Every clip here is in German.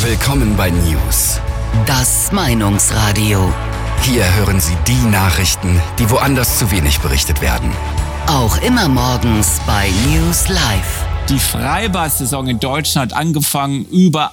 Willkommen bei News. Das Meinungsradio. Hier hören Sie die Nachrichten, die woanders zu wenig berichtet werden. Auch immer morgens bei News Live. Die Freibad-Saison in Deutschland hat angefangen. Über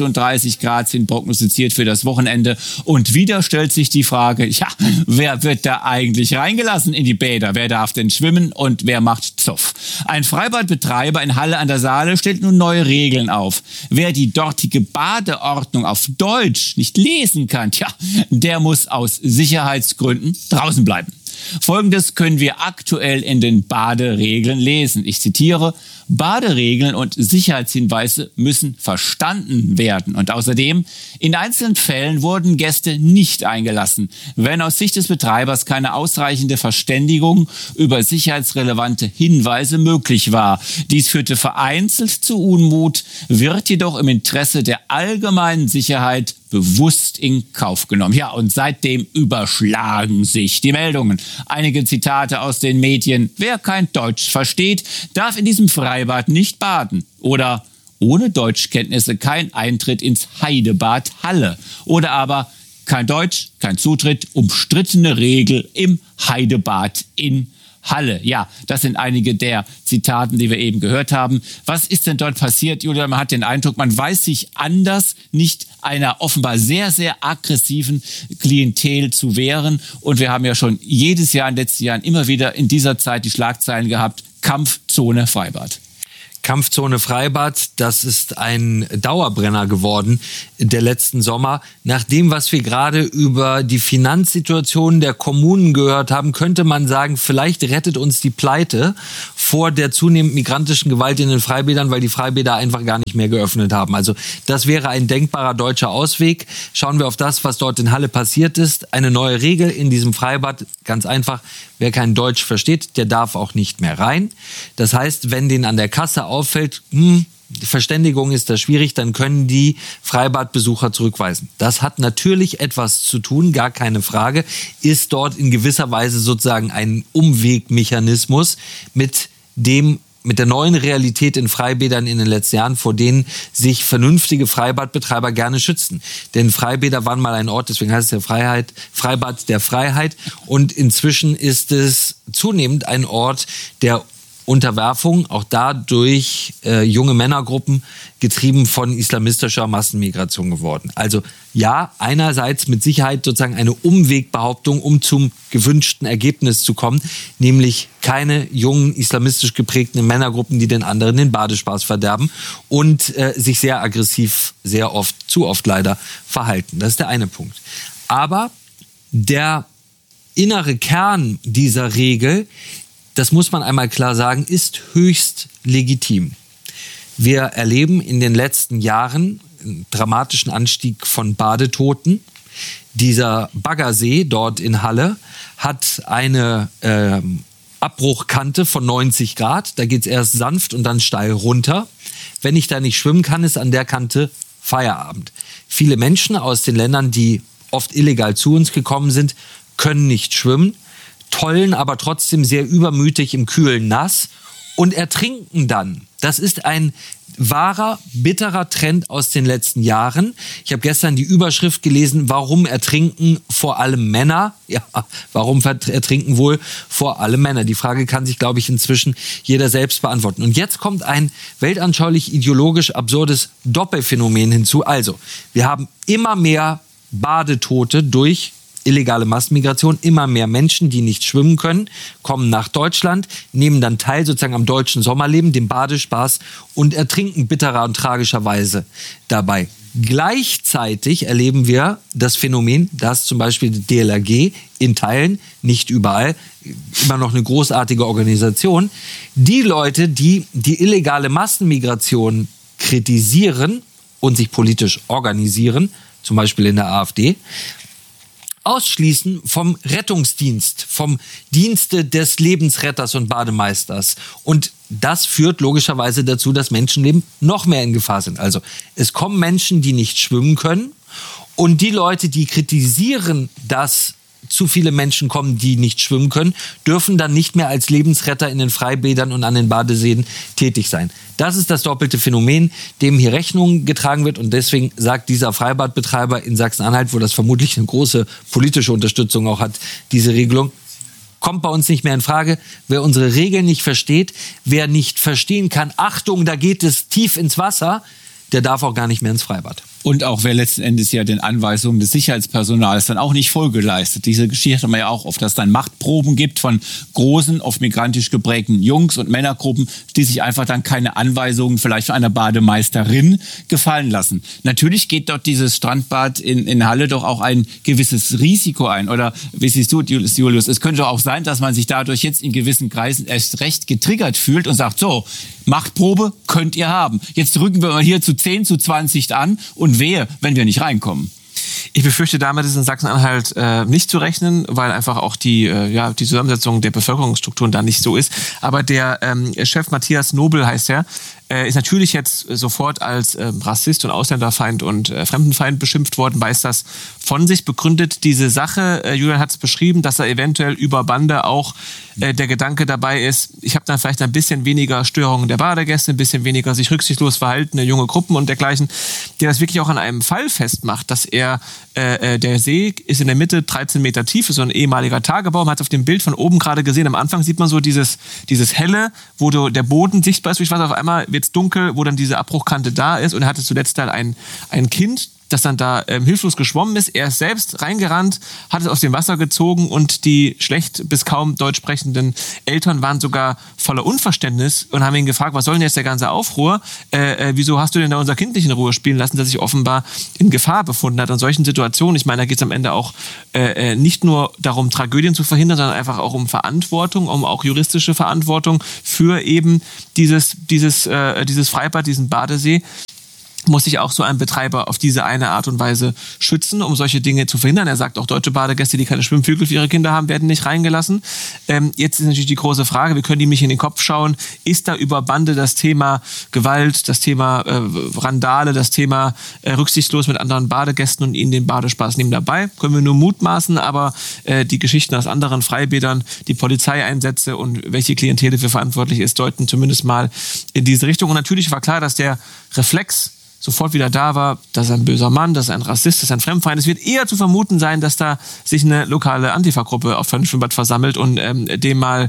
38 Grad sind prognostiziert für das Wochenende. Und wieder stellt sich die Frage, wer wird da eigentlich reingelassen in die Bäder? Wer darf denn schwimmen und wer macht Zoff? Ein Freibadbetreiber in Halle an der Saale stellt nun neue Regeln auf. Wer die dortige Badeordnung auf Deutsch nicht lesen kann, der muss aus Sicherheitsgründen draußen bleiben. Folgendes können wir aktuell in den Baderegeln lesen. Ich zitiere: Baderegeln und Sicherheitshinweise müssen verstanden werden. Und außerdem, in einzelnen Fällen wurden Gäste nicht eingelassen, wenn aus Sicht des Betreibers keine ausreichende Verständigung über sicherheitsrelevante Hinweise möglich war. Dies führte vereinzelt zu Unmut, wird jedoch im Interesse der allgemeinen Sicherheit bewusst in Kauf genommen. Ja, und seitdem überschlagen sich die Meldungen. Einige Zitate aus den Medien: Wer kein Deutsch versteht, darf in diesem Freibad nicht baden. Oder: ohne Deutschkenntnisse kein Eintritt ins Heidebad Halle. Oder aber: kein Deutsch, kein Zutritt, umstrittene Regel im Heidebad in Halle. Ja, das sind einige der Zitaten, die wir eben gehört haben. Was ist denn dort passiert, Julia? Man hat den Eindruck, man weiß sich anders nicht einer offenbar sehr, sehr aggressiven Klientel zu wehren. Und wir haben ja schon jedes Jahr in den letzten Jahren immer wieder in dieser Zeit die Schlagzeilen gehabt: Kampfzone Freibad. Kampfzone Freibad, das ist ein Dauerbrenner geworden der letzten Sommer. Nach dem, was wir gerade über die Finanzsituation der Kommunen gehört haben, könnte man sagen, vielleicht rettet uns die Pleite vor der zunehmend migrantischen Gewalt in den Freibädern, weil die Freibäder einfach gar nicht mehr geöffnet haben. Also das wäre ein denkbarer deutscher Ausweg. Schauen wir auf das, was dort in Halle passiert ist. Eine neue Regel in diesem Freibad, ganz einfach: Wer kein Deutsch versteht, der darf auch nicht mehr rein. Das heißt, wenn denen an der Kasse auffällt, die Verständigung ist da schwierig, dann können die Freibadbesucher zurückweisen. Das hat natürlich etwas zu tun, gar keine Frage, ist dort in gewisser Weise sozusagen ein Umwegmechanismus mit der neuen Realität in Freibädern in den letzten Jahren, vor denen sich vernünftige Freibadbetreiber gerne schützen. Denn Freibäder waren mal ein Ort, deswegen heißt es ja Freibad der Freiheit. Und inzwischen ist es zunehmend ein Ort der Unterwerfung, auch da durch junge Männergruppen, getrieben von islamistischer Massenmigration geworden. Also ja, einerseits mit Sicherheit sozusagen eine Umwegbehauptung, um zum gewünschten Ergebnis zu kommen, nämlich keine jungen islamistisch geprägten Männergruppen, die den anderen den Badespaß verderben und sich sehr aggressiv, sehr oft, zu oft leider, verhalten. Das ist der eine Punkt. Aber der innere Kern dieser Regel, das muss man einmal klar sagen, ist höchst legitim. Wir erleben in den letzten Jahren einen dramatischen Anstieg von Badetoten. Dieser Baggersee dort in Halle hat eine Abbruchkante von 90 Grad. Da geht es erst sanft und dann steil runter. Wenn ich da nicht schwimmen kann, ist an der Kante Feierabend. Viele Menschen aus den Ländern, die oft illegal zu uns gekommen sind, können nicht schwimmen, tollen aber trotzdem sehr übermütig im kühlen Nass und ertrinken dann. Das ist ein wahrer, bitterer Trend aus den letzten Jahren. Ich habe gestern die Überschrift gelesen: Warum ertrinken vor allem Männer? Ja, warum ertrinken wohl vor allem Männer? Die Frage kann sich, glaube ich, inzwischen jeder selbst beantworten. Und jetzt kommt ein weltanschaulich ideologisch absurdes Doppelphänomen hinzu. Also, wir haben immer mehr Badetote durch illegale Massenmigration, immer mehr Menschen, die nicht schwimmen können, kommen nach Deutschland, nehmen dann teil sozusagen am deutschen Sommerleben, dem Badespaß, und ertrinken bitterer und tragischerweise dabei. Gleichzeitig erleben wir das Phänomen, dass zum Beispiel die DLRG in Teilen, nicht überall, immer noch eine großartige Organisation, die Leute, die die illegale Massenmigration kritisieren und sich politisch organisieren, zum Beispiel in der AfD, ausschließen vom Rettungsdienst, vom Dienste des Lebensretters und Bademeisters. Und das führt logischerweise dazu, dass Menschenleben noch mehr in Gefahr sind. Also es kommen Menschen, die nicht schwimmen können, und die Leute, die kritisieren, dass zu viele Menschen kommen, die nicht schwimmen können, dürfen dann nicht mehr als Lebensretter in den Freibädern und an den Badeseen tätig sein. Das ist das doppelte Phänomen, dem hier Rechnung getragen wird. Und deswegen sagt dieser Freibadbetreiber in Sachsen-Anhalt, wo das vermutlich eine große politische Unterstützung auch hat, diese Regelung, kommt bei uns nicht mehr in Frage. Wer unsere Regeln nicht versteht, wer nicht verstehen kann, Achtung, da geht es tief ins Wasser, der darf auch gar nicht mehr ins Freibad. Und auch wer letzten Endes ja den Anweisungen des Sicherheitspersonals dann auch nicht Folge leistet. Diese Geschichte haben wir ja auch oft, dass es dann Machtproben gibt von großen, oft migrantisch geprägten Jungs- und Männergruppen, die sich einfach dann keine Anweisungen vielleicht von einer Bademeisterin gefallen lassen. Natürlich geht dort dieses Strandbad in Halle doch auch ein gewisses Risiko ein. Oder wie siehst du, Julius, es könnte auch sein, dass man sich dadurch jetzt in gewissen Kreisen erst recht getriggert fühlt und sagt, so, Machtprobe könnt ihr haben. Jetzt drücken wir mal hier zu 10, zu 20 an und wehe, wenn wir nicht reinkommen. Ich befürchte, damit ist in Sachsen-Anhalt nicht zu rechnen, weil einfach auch die Zusammensetzung der Bevölkerungsstrukturen da nicht so ist. Aber der Chef Matthias Nobel heißt er, ist natürlich jetzt sofort als Rassist und Ausländerfeind und Fremdenfeind beschimpft worden, weiß das von sich, begründet diese Sache. Julian hat es beschrieben, dass er eventuell über Bande auch der Gedanke dabei ist, ich habe dann vielleicht ein bisschen weniger Störungen der Badegäste, ein bisschen weniger sich rücksichtslos verhaltene junge Gruppen und dergleichen, der das wirklich auch an einem Fall festmacht, dass er, der See ist in der Mitte 13 Meter tief, ist so ein ehemaliger Tagebau, man hat es auf dem Bild von oben gerade gesehen, am Anfang sieht man so dieses helle, wo der Boden sichtbar ist durch Wasser, auf einmal wird es dunkel, wo dann diese Abbruchkante da ist und er hatte zuletzt dann ein Kind, das dann da hilflos geschwommen ist. Er ist selbst reingerannt, hat es aus dem Wasser gezogen und die schlecht bis kaum deutsch sprechenden Eltern waren sogar voller Unverständnis und haben ihn gefragt, was soll denn jetzt der ganze Aufruhr? Wieso hast du denn da unser Kind nicht in Ruhe spielen lassen, das sich offenbar in Gefahr befunden hat? In solchen Situationen, ich meine, da geht es am Ende auch nicht nur darum, Tragödien zu verhindern, sondern einfach auch um Verantwortung, um auch juristische Verantwortung für eben dieses Freibad, diesen Badesee. Muss sich auch so ein Betreiber auf diese eine Art und Weise schützen, um solche Dinge zu verhindern. Er sagt, auch deutsche Badegäste, die keine Schwimmflügel für ihre Kinder haben, werden nicht reingelassen. Jetzt ist natürlich die große Frage, wir können die mich in den Kopf schauen, ist da über Bande das Thema Gewalt, das Thema Randale, das Thema rücksichtslos mit anderen Badegästen und ihnen den Badespaß nehmen dabei? Können wir nur mutmaßen, aber die Geschichten aus anderen Freibädern, die Polizeieinsätze und welche Klientel dafür verantwortlich ist, deuten zumindest mal in diese Richtung. Und natürlich war klar, dass der Reflex sofort wieder da war, das ist ein böser Mann, das ist ein Rassist, das ist ein Fremdfeind. Es wird eher zu vermuten sein, dass da sich eine lokale Antifa-Gruppe auf einem Schwimmbad versammelt und dem mal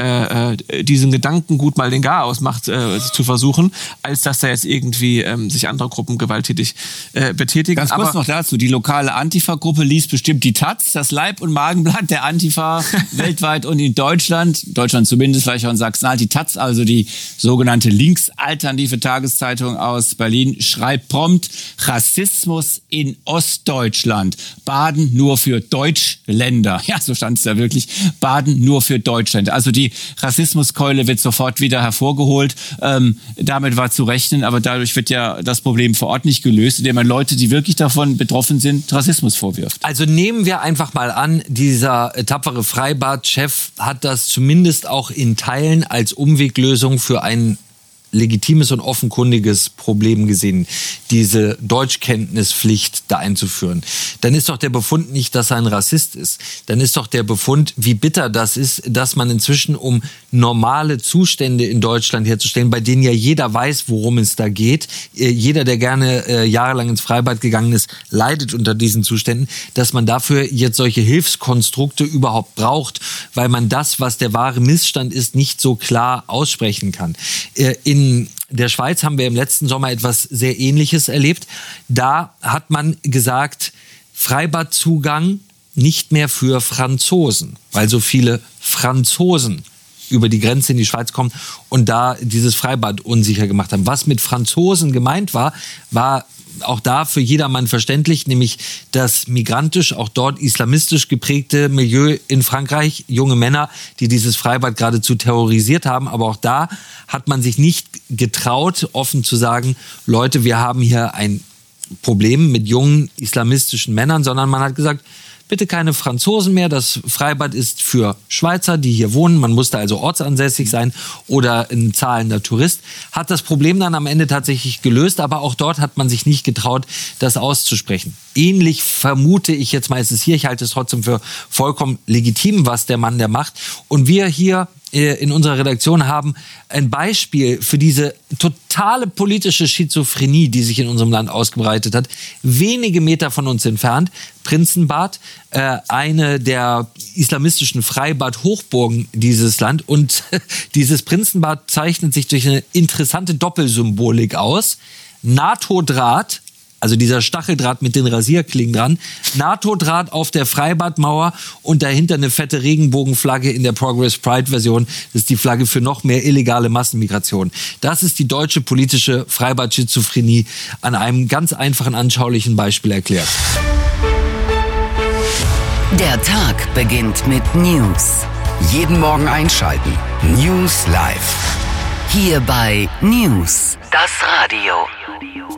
diesen Gedankengut mal den Gar ausmacht zu versuchen, als dass da jetzt irgendwie sich andere Gruppen gewalttätig betätigen. Ganz kurz noch dazu, die lokale Antifa-Gruppe liest bestimmt die Taz, das Leib- und Magenblatt der Antifa weltweit und in Deutschland zumindest, vielleicht auch in Sachsen-Anhalt, die Taz, also die sogenannte linksalternative Tageszeitung aus Berlin, schreibt prompt, Rassismus in Ostdeutschland. Baden nur für Deutschländer. Ja, so stand es da wirklich. Baden nur für Deutschländer. Also die Rassismuskeule wird sofort wieder hervorgeholt. Damit war zu rechnen, aber dadurch wird ja das Problem vor Ort nicht gelöst, indem man Leute, die wirklich davon betroffen sind, Rassismus vorwirft. Also nehmen wir einfach mal an, dieser tapfere Freibad-Chef hat das zumindest auch in Teilen als Umweglösung für ein legitimes und offenkundiges Problem gesehen, diese Deutschkenntnispflicht da einzuführen. Dann ist doch der Befund nicht, dass er ein Rassist ist. Dann ist doch der Befund, wie bitter das ist, dass man inzwischen, um normale Zustände in Deutschland herzustellen, bei denen ja jeder weiß, worum es da geht, jeder, der gerne jahrelang ins Freibad gegangen ist, leidet unter diesen Zuständen, dass man dafür jetzt solche Hilfskonstrukte überhaupt braucht, weil man das, was der wahre Missstand ist, nicht so klar aussprechen kann. In der Schweiz haben wir im letzten Sommer etwas sehr Ähnliches erlebt. Da hat man gesagt, Freibadzugang nicht mehr für Franzosen, weil so viele Franzosen über die Grenze in die Schweiz kommen und da dieses Freibad unsicher gemacht haben. Was mit Franzosen gemeint war auch da für jedermann verständlich, nämlich das migrantisch, auch dort islamistisch geprägte Milieu in Frankreich, junge Männer, die dieses Freibad geradezu terrorisiert haben. Aber auch da hat man sich nicht getraut, offen zu sagen, Leute, wir haben hier ein Problem mit jungen islamistischen Männern, sondern man hat gesagt, bitte keine Franzosen mehr. Das Freibad ist für Schweizer, die hier wohnen. Man musste also ortsansässig sein oder ein zahlender Tourist. Hat das Problem dann am Ende tatsächlich gelöst, aber auch dort hat man sich nicht getraut, das auszusprechen. Ähnlich vermute ich jetzt mal, ist es hier. Ich halte es trotzdem für vollkommen legitim, was der Mann da macht. Und wir hier in unserer Redaktion haben ein Beispiel für diese totale politische Schizophrenie, die sich in unserem Land ausgebreitet hat. Wenige Meter von uns entfernt, Prinzenbad, eine der islamistischen Freibad-Hochburgen dieses Land. Und dieses Prinzenbad zeichnet sich durch eine interessante Doppelsymbolik aus. NATO-Draht, also dieser Stacheldraht mit den Rasierklingen dran, NATO-Draht auf der Freibadmauer und dahinter eine fette Regenbogenflagge in der Progress Pride-Version. Das ist die Flagge für noch mehr illegale Massenmigration. Das ist die deutsche politische Freibad-Schizophrenie an einem ganz einfachen, anschaulichen Beispiel erklärt. Der Tag beginnt mit News. Jeden Morgen einschalten. News Live. Hier bei News, das Radio.